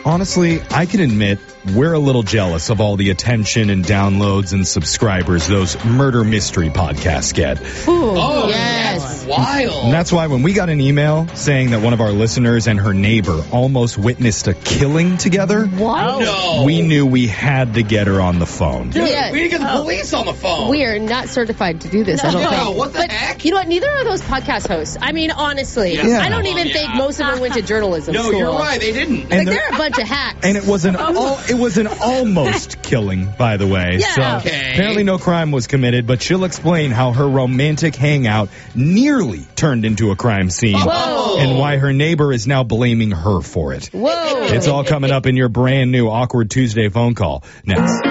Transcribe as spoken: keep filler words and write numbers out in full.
honestly, I can admit we're a little jealous of all the attention and downloads and subscribers those murder mystery podcasts get. Ooh, Oh, yes. that's wild. And that's why when we got an email saying that one of our listeners and her neighbor almost witnessed a killing together, What? No. we knew we had to get her on the phone. Dude, Yeah. we need to get the police on the phone. We are not certified to do this, I don't No, think. what the but heck? you know what? Neither are those podcast hosts. I mean, honestly, Yeah. I don't Yeah. even Yeah. think most of them went to journalism No, school. you're right. They didn't. Like, And the- they're a bunch of hacks. And it was an al- it was an almost killing, by the way. Yeah. So Okay. apparently no crime was committed, but she'll explain how her romantic hangout nearly turned into a crime scene Whoa. and why her neighbor is now blaming her for it. Whoa. It's all coming up in your brand new Awkward Tuesday phone call next.